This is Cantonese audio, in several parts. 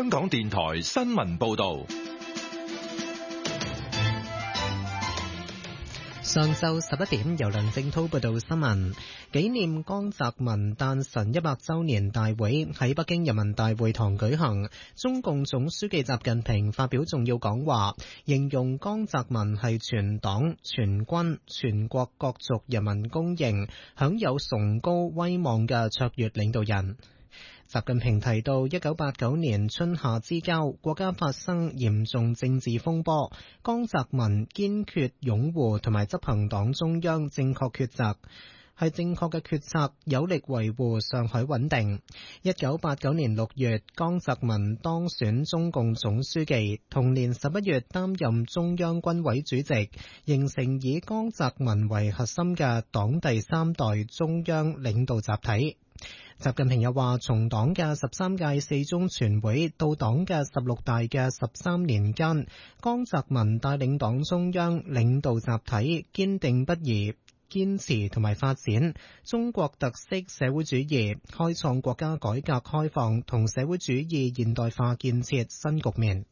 香港電台新聞報道。 上晝11點，由梁正滔報道新聞。紀念江澤民誕辰100週年大會喺北京人民大會堂舉行，中共總書記習近平發表重要講話，形容江澤民係全黨、全軍、全國各族人民公認享有崇高威望嘅卓越領導人。習近平提到，1989年春夏之交，國家發生嚴重政治風波，江澤民堅決擁護同埋執行黨中央正確抉擇，係正確嘅決策，有力維護上海穩定。1989年6月，江澤民當選中共總書記，同年11月擔任中央軍委主席，形成以江澤民為核心嘅黨第三代中央領導集體。習近平又話，從黨嘅13屆四中全會到黨嘅16大嘅13年間，江澤民帶領黨中央領導集體堅定不移堅持同埋發展中國特色社會主義，開創國家改革開放同社會主義現代化建設新局面。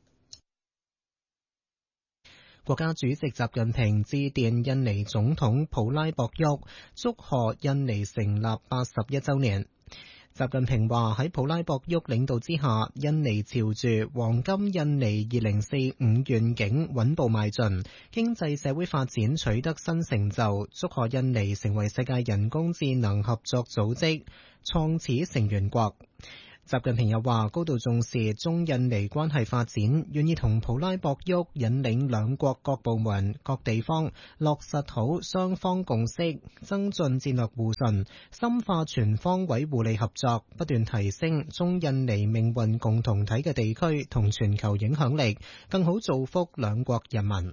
國家主席習近平致電印尼總統普拉博沃，祝賀印尼成立81週年。習近平話，喺普拉博沃領導之下，印尼朝住黃金印尼2045願景穩步邁進，經濟社會發展取得新成就，祝賀印尼成為世界人工智能合作組織創始成員國。習近平又話，高度重視中印尼關係發展，願意同普拉博沃引領兩國各部門、各地方落實好雙方共識，增進戰略互信，深化全方位互利合作，不斷提升中印尼命運共同體嘅地區同全球影響力，更好造福兩國人民。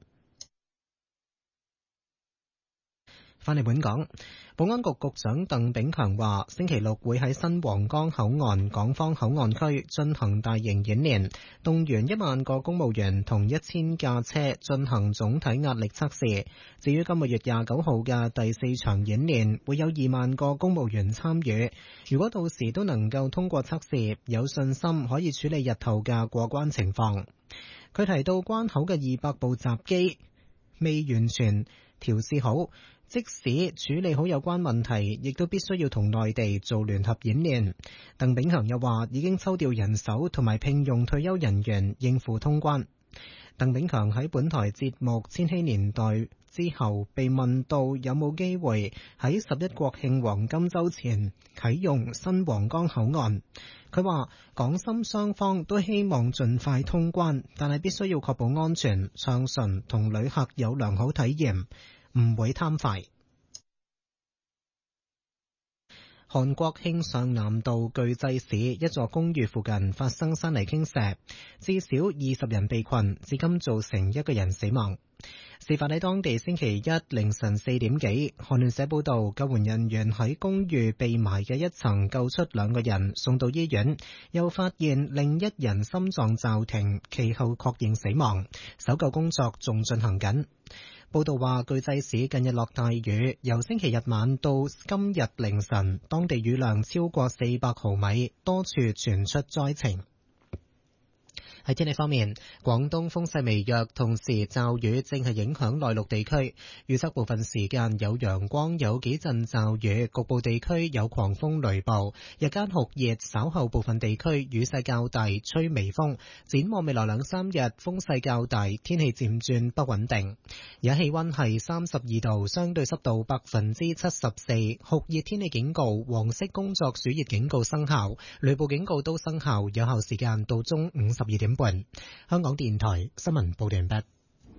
翻嚟本港，保安局局長鄧炳強話，星期六會喺新皇崗口岸港方口岸區進行大型演練，動員1萬個公務員同1000架車進行總體壓力測試。至於今個月29號嘅第4場演練，會有2萬個公務員參與。如果到時都能夠通過測試，有信心可以處理日後嘅過關情況。佢提到關口嘅200部閘機未完全調試好，即使處理好有關問題，亦都必須要同內地做聯合演練。鄧炳強又話，已經抽調人手同埋聘用退休人員應付通關。鄧炳強喺本台節目《千禧年代》之後被問到有冇機會喺11國慶黃金週前啟用新皇崗口岸，佢話港深雙方都希望盡快通關，但係必須要確保安全暢順同旅客有良好體驗，唔會貪快。韓國慶尚南道巨濟市一座公寓附近發生山泥傾瀉，至少20人被困，至今造成1個人死亡。事發喺當地星期一凌晨4點幾，韓聯社報道，救援人員喺公寓被埋嘅一層救出2個人，送到醫院，又發現另一人心臟驟停，其後確認死亡，搜救工作仲進行緊。報道話，巨濟市近日落大雨，由星期日晚到今日凌晨，當地雨量超過400毫米，多處傳出災情。喺天氣方面，廣東風勢微弱，同時驟雨正係影響內陸地區。預測部分時間有陽光，有幾陣驟雨，局部地區有狂風雷暴。日間酷熱，稍後部分地區雨勢較大，吹微風。展望未來2-3日，風勢較大，天氣漸轉不穩定。而家氣溫係32度，相對濕度74%，酷熱天氣警告、黃色工作暑熱警告生效，雷暴警告都生效，有效時間到中午12點半。香港電台新聞報道完畢。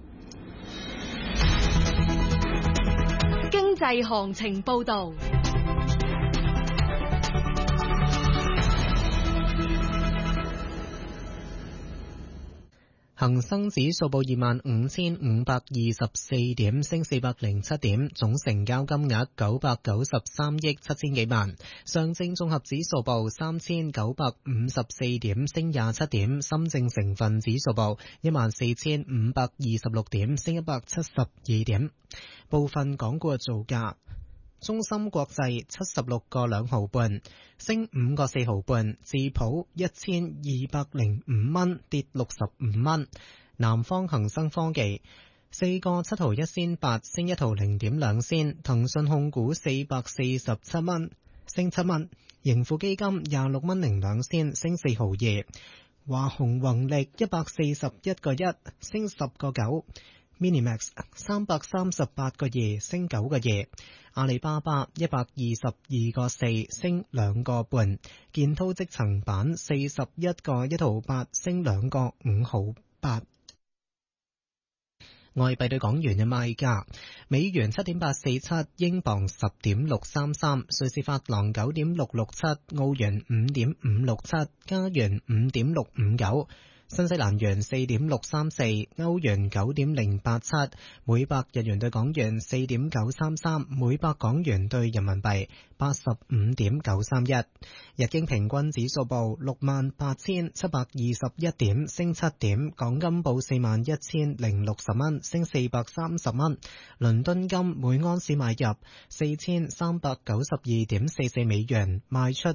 經濟行情報道。 恒生指數報25,524點，升407點，總成交金額993億7千幾萬。上證綜合指數報3,954點，升27點。深證成分指數報14,526點，升172點。部分港股嘅造價。 中芯國際76個2毫半，升5個4毫半，智普1205蚊，跌65蚊。南方恒生科技4個7毫1仙8，升1毫0.2仙。騰訊控股447蚊，升7蚊。盈富基金26蚊02仙，升4毫2。華虹宏力141個1，升10個9。Minimax 338個2，升9個2。阿里巴巴122個4，升2個半。建滔積層板41個1毫8，升2個5毫8。外幣對港元嘅賣價：美元7.847，英鎊10.633，瑞士法郎9.667，澳元5.567，加元5.659。新西蘭元4.634，歐元9.087，每百日元對港元4.933，每百港元對人民幣85.931。日經平均指數報68,721點，升7點。港金報41,060蚊，升430蚊。倫敦金每盎司買入4,392.44美元，賣出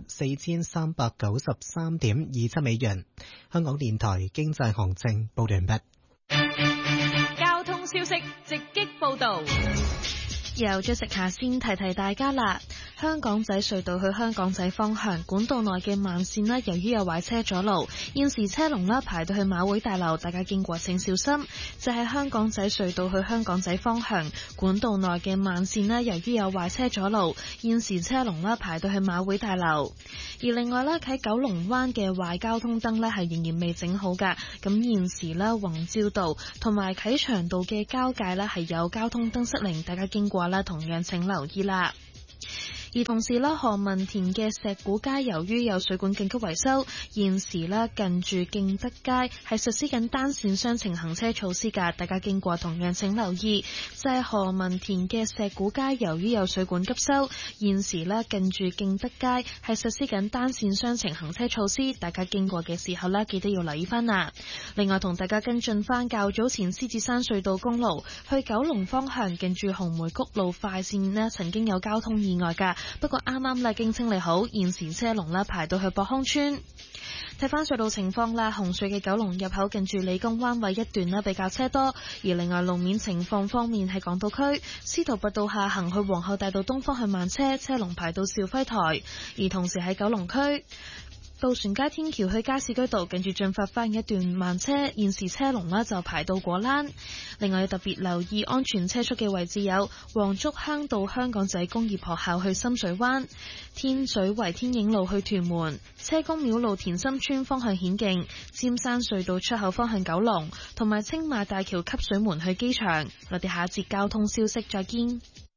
4,393.27美元。香港電台經濟行情報完畢。 交通消息直擊報道。 由咗食下先提提大家啦。香港仔隧道去香港仔方向管道內嘅慢線啦，由於有壞車阻路，現時車龍啦排到去馬會大樓，大家經過請小心。就係香港仔隧道去香港仔方向管道內嘅慢線啦，由於有壞車阻路，現時車龍啦排到去馬會大樓。而另外咧喺九龍灣嘅壞交通燈咧係仍然未整好噶，咁現時咧宏照道同埋啟祥道嘅交界咧係有交通燈失靈，大家經過啦同樣請留意啦。而同時啦，何文田嘅石鼓街由於有水管緊急維修，現時咧近住敬德街係實施緊單線雙程行車措施㗎，大家經過同樣請留意。就係何文田嘅石鼓街由於有水管急修，現時咧近住敬德街係實施緊單線雙程行車措施，大家經過嘅時候咧記得要留意翻啦。另外同大家跟進翻較早前獅子山隧道公路去九龍方向近住紅梅谷路快線咧曾經有交通意外㗎。不過啱啱啦，經清理好，現時車龍啦排到去博康村。睇翻隧道情況啦，紅隧嘅九龍入口近住理工灣位一段啦比較車多，而另外路面情況方面喺港島區司徒拔道下行去皇后大道東方向慢車，車龍排到兆輝台，而同時喺九龍區渡船街天橋去加士居道近住進發花園一段慢車，現時車龍呢就排到果欄。另外要特別留意安全車速嘅位置有黃竹坑道香港仔工業學校去深水灣、天水圍天影路去屯門、車公廟路田心村方向顯徑、尖山隧道出口方向九龍，同埋青馬大橋汲水門去機場。我哋下一節交通消息再見。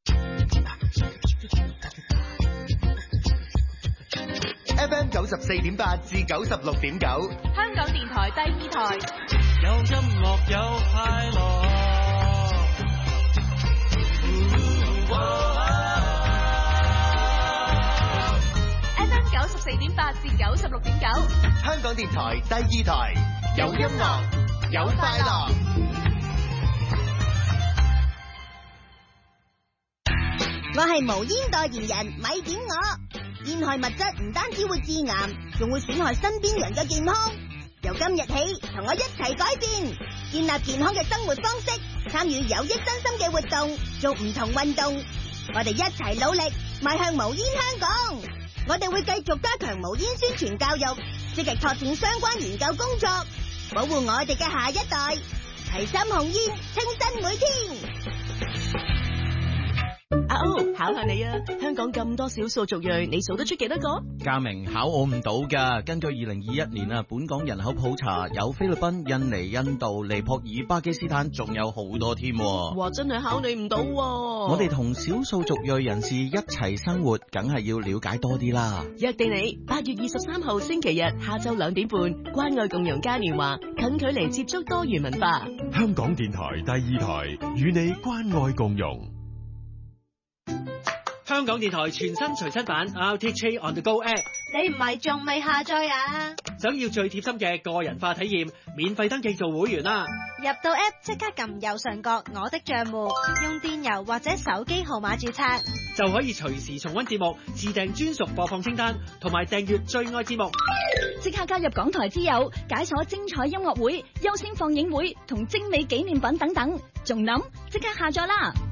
FM 94.8至96.9， 香港電台第二台， 有音樂有快樂。 FM 94.8至96.9， 香港電台第二台，有音樂有快樂。 我係無煙代言人，咪點我。煙害物質唔單止會致癌，仲會損害身邊人嘅健康。由今日起，同我一齊改變，建立健康嘅生活方式，參與有益身心嘅活動，做唔同運動。我哋一齊努力，邁向無煙香港。我哋會繼續加強無煙宣傳教育，積極拓展相關研究工作，保護我哋嘅下一代。齊心控煙，清新每天。 阿歐，考下你啊！香港咁多少數族裔，你數得出幾多個？ 嘉明，考我唔到噶。根據2021年啊，本港人口普查有菲律賓、印尼、印度、尼泊爾、巴基斯坦，仲有好多添。 哇，真係考你唔到。 我哋同少數族裔人士一齊生活，梗係要了解多啲啦。 約定你8月23號星期日下晝2點半，關愛共融嘉年華，近距離接觸多元文化。 香港電台第二台，與你關愛共融。 香港電台全新隨身版 RTHK On The Go App， 你唔係仲未下載啊？ 想要最貼心嘅個人化體驗，免費登記做會員啦！ 入到 App 即刻撳右上角我的賬戶，用電郵或者手機號碼註冊， 就可以隨時重溫節目，自訂專屬播放清單，同埋訂閱最愛節目。 即刻加入港台之友，解鎖精彩音樂會、優先放映會同精美紀念品等等，仲諗即刻下載啦！